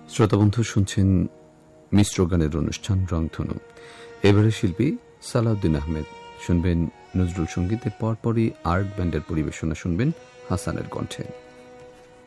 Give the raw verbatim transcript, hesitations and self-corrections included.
শ্রোতাবন্ধু শুনছেন মিশ্র গানের অনুষ্ঠান রংধনু। এবারে শিল্পী সালাউদ্দিন আহমেদ, শুনবেন নজরুল সঙ্গীতের পরপরই আর্ট ব্যান্ডের পরিবেশনা শুনবেন হাসানের কণ্ঠে।